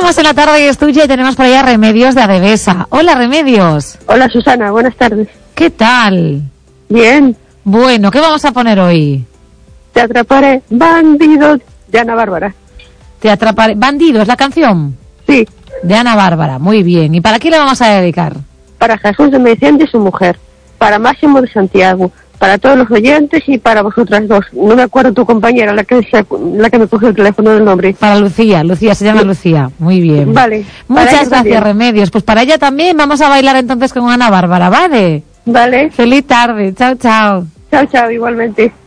Seguimos en La Tarde y es tuya y tenemos por allá Remedios de Adevesa. Hola, Remedios. Hola, Susana, buenas tardes. ¿Qué tal? Bien. Bueno, ¿qué vamos a poner hoy? Te atraparé, bandido, de Ana Bárbara. Te atraparé. Bandido, ¿es la canción? Sí. De Ana Bárbara, muy bien. ¿Y para quién le vamos a dedicar? Para Jesús de Medicente y su mujer, para Máximo de Santiago, para todos los oyentes y para vosotras dos. No me acuerdo tu compañera, la que me cogió el teléfono del nombre. Para Lucía, se llama Lucía. Muy bien. Vale. Muchas gracias, también. Remedios. Pues para ella también vamos a bailar entonces con Ana Bárbara, ¿vale? Vale. Feliz tarde. Chao, chao. Chao, chao, igualmente.